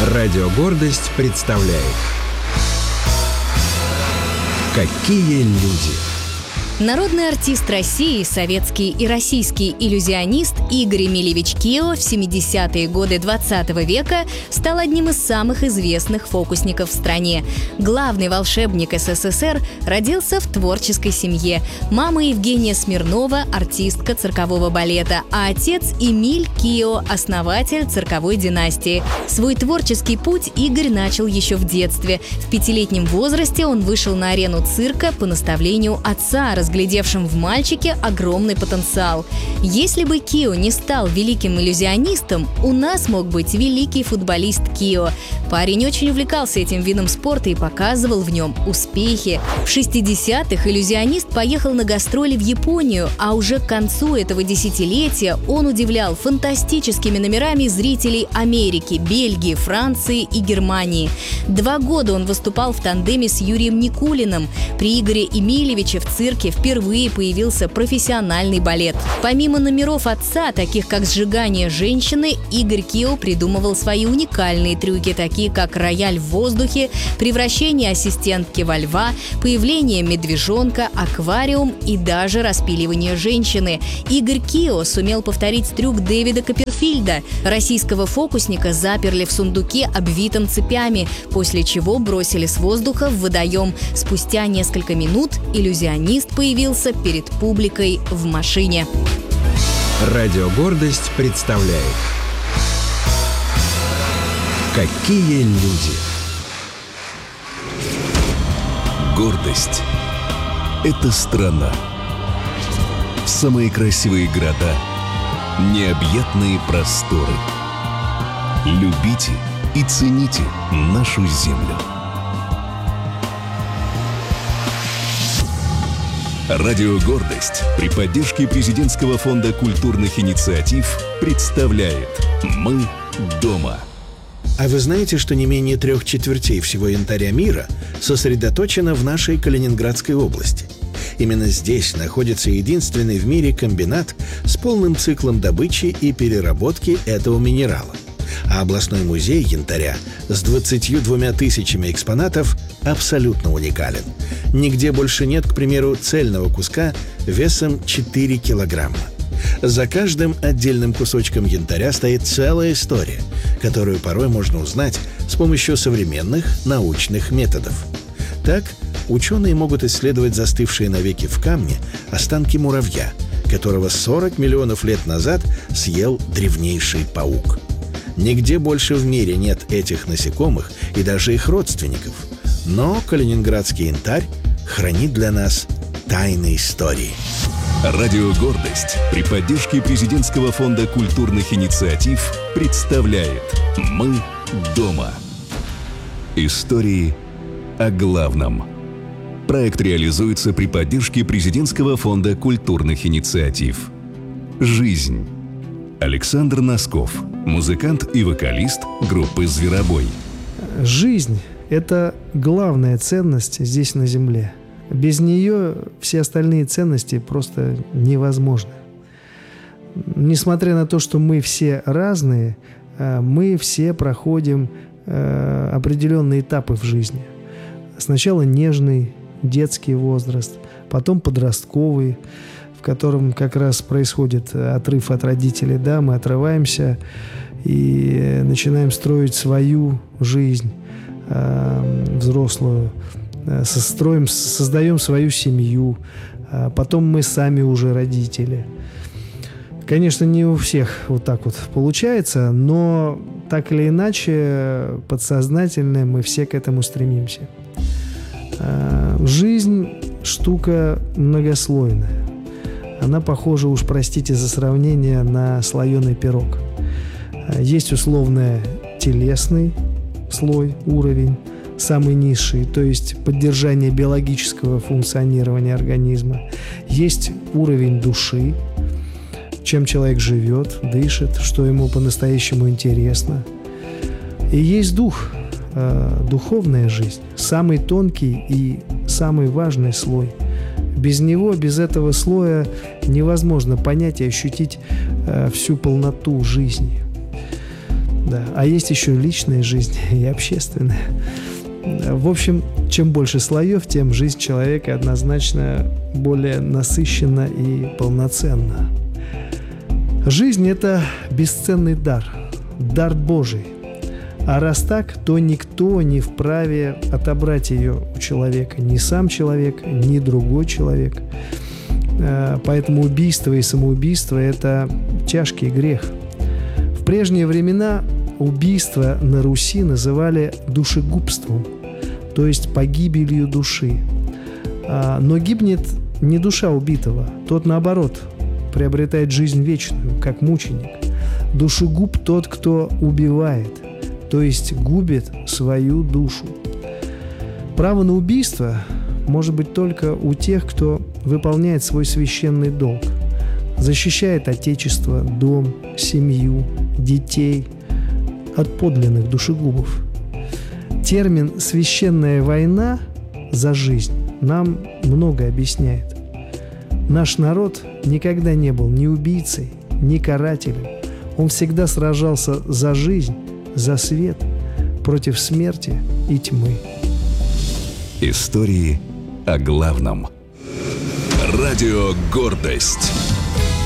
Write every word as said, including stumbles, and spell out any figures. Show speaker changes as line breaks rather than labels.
Радио «Гордость» представляет «Какие люди».
Народный артист России, советский и российский иллюзионист Игорь Эмильевич Кио в семидесятые годы двадцатого века стал одним из самых известных фокусников в стране. Главный волшебник СССР родился в творческой семье. Мама Евгения Смирнова – артистка циркового балета, а отец Эмиль Кио – основатель цирковой династии. Свой творческий путь Игорь начал еще в детстве. В пятилетнем возрасте он вышел на арену цирка по наставлению отца, разглядевшим в мальчике огромный потенциал. Если бы Кио не стал великим иллюзионистом, у нас мог быть великий футболист Кио. Парень очень увлекался этим видом спорта и показывал в нем успехи. В шестидесятых иллюзионист поехал на гастроли в Японию, а уже к концу этого десятилетия он удивлял фантастическими номерами зрителей Америки, Бельгии, Франции и Германии. Два года он выступал в тандеме с Юрием Никулиным. При Игоре Эмильевиче в цирке впервые появился профессиональный балет. Помимо номеров отца, таких как сжигание женщины, Игорь Кио придумывал свои уникальные трюки, такие как рояль в воздухе, превращение ассистентки во льва, появление медвежонка, аквариум и даже распиливание женщины. Игорь Кио сумел повторить трюк Дэвида Копперфильда. Российского фокусника заперли в сундуке, обвитом цепями, после чего бросили с воздуха в водоем. Спустя несколько минут иллюзионист появился перед публикой в машине.
Радио «Гордость» представляет «Какие люди».
Гордость – это страна. Самые красивые города, необъятные просторы. Любите и цените нашу землю. Радио «Гордость» при поддержке Президентского фонда культурных инициатив представляет «Мы дома».
А вы знаете, что не менее трех четвертей всего янтаря мира сосредоточено в нашей Калининградской области? Именно здесь находится единственный в мире комбинат с полным циклом добычи и переработки этого минерала. А областной музей янтаря с двадцатью двумя тысячами экспонатов абсолютно уникален. Нигде больше нет, к примеру, цельного куска весом четыре килограмма. За каждым отдельным кусочком янтаря стоит целая история, которую порой можно узнать с помощью современных научных методов. Так, ученые могут исследовать застывшие навеки в камне останки муравья, которого сорок миллионов лет назад съел древнейший паук. Нигде больше в мире нет этих насекомых и даже их родственников. Но калининградский янтарь хранит для нас тайны истории.
Радио «Гордость» при поддержке Президентского фонда культурных инициатив представляет «Мы дома». Истории о главном. Проект реализуется при поддержке Президентского фонда культурных инициатив. Жизнь. Александр Носков, музыкант и вокалист группы «Зверобой».
Жизнь – это главная ценность здесь на Земле. Без нее все остальные ценности просто невозможны. Несмотря на то, что мы все разные, мы все проходим определенные этапы в жизни. Сначала нежный, детский возраст, потом подростковый, в котором как раз происходит отрыв от родителей, да, мы отрываемся и начинаем строить свою жизнь э, взрослую, э, строим, создаем свою семью, э, потом мы сами уже родители. Конечно, не у всех вот так вот получается, но так или иначе подсознательно мы все к этому стремимся. Э, жизнь штука многослойная. Она похожа, уж простите за сравнение, на слоеный пирог. Есть условно телесный слой, уровень, самый низший, то есть поддержание биологического функционирования организма. Есть уровень души, чем человек живет, дышит, что ему по-настоящему интересно. И есть дух, духовная жизнь, самый тонкий и самый важный слой. Без него, без этого слоя невозможно понять и ощутить э, всю полноту жизни. Да. А есть еще личная жизнь и общественная. В общем, чем больше слоев, тем жизнь человека однозначно более насыщенна и полноценна. Жизнь – это бесценный дар, дар Божий. А раз так, то никто не вправе отобрать ее у человека. Ни сам человек, ни другой человек. Поэтому убийство и самоубийство – это тяжкий грех. В прежние времена убийство на Руси называли душегубством, то есть погибелью души. Но гибнет не душа убитого, тот, наоборот, приобретает жизнь вечную, как мученик. Душегуб – тот, кто убивает, то есть губит свою душу. Право на убийство может быть только у тех, кто выполняет свой священный долг, защищает Отечество, дом, семью, детей от подлинных душегубов. Термин «священная война за жизнь» нам многое объясняет. Наш народ никогда не был ни убийцей, ни карателем. Он всегда сражался за жизнь, за свет, против смерти и тьмы.
Истории о главном. Радио «Гордость».